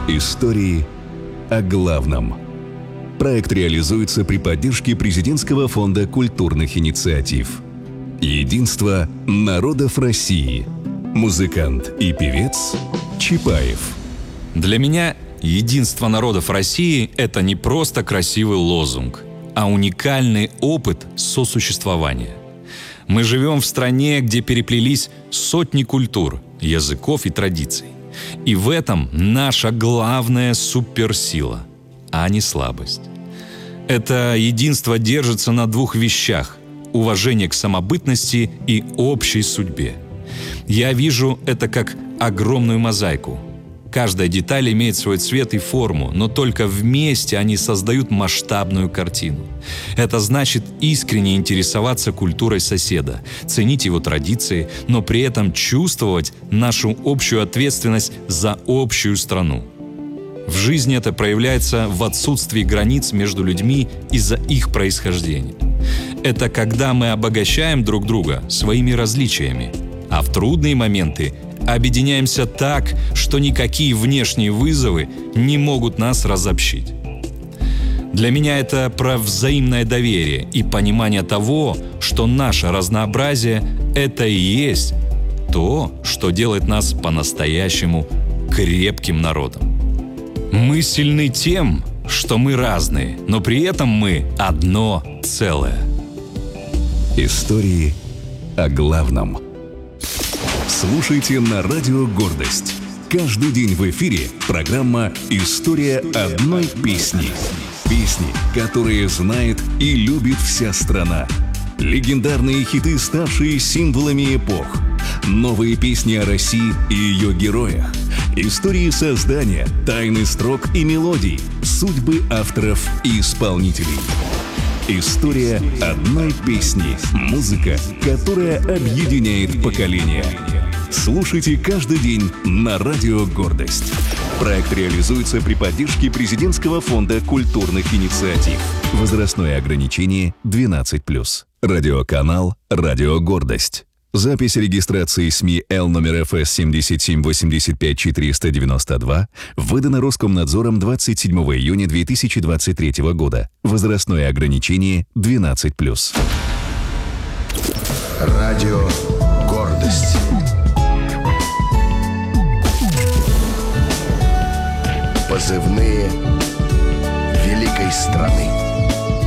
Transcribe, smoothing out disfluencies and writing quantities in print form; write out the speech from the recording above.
Истории о главном. Проект реализуется при поддержке Президентского фонда культурных инициатив. Единство народов России. Музыкант и певец Чапаев. Для меня единство народов России – это не просто красивый лозунг, а уникальный опыт сосуществования. Мы живем в стране, где переплелись сотни культур, языков и традиций. И в этом наша главная суперсила, а не слабость. Это единство держится на двух вещах – уважение к самобытности и общей судьбе. Я вижу это как огромную мозаику. Каждая деталь имеет свой цвет и форму, но только вместе они создают масштабную картину. Это значит искренне интересоваться культурой соседа, ценить его традиции, но при этом чувствовать нашу общую ответственность за общую страну. В жизни это проявляется в отсутствии границ между людьми из-за их происхождения. Это когда мы обогащаем друг друга своими различиями, а в трудные моменты объединяемся так, что никакие внешние вызовы не могут нас разобщить. Для меня это про взаимное доверие и понимание того, что наше разнообразие – это и есть то, что делает нас по-настоящему крепким народом. Мы сильны тем, что мы разные, но при этом мы одно целое. Истории о главном. Слушайте на радио «Гордость». Каждый день в эфире программа «История одной песни». Песни, которые знает и любит вся страна. Легендарные хиты, ставшие символами эпох. Новые песни о России и ее героях. Истории создания, тайны строк и мелодий, судьбы авторов и исполнителей. История одной песни. Музыка, которая объединяет поколения. Слушайте каждый день на радио «Гордость». Проект реализуется при поддержке Президентского фонда культурных инициатив. Возрастное ограничение 12+. Радиоканал «Радио Гордость». Запись регистрации СМИ Л номер ФС 7785492 выдана Роскомнадзором 27 июня 2023 года. Возрастное ограничение 12+. Радио «Гордость». Позывные великой страны.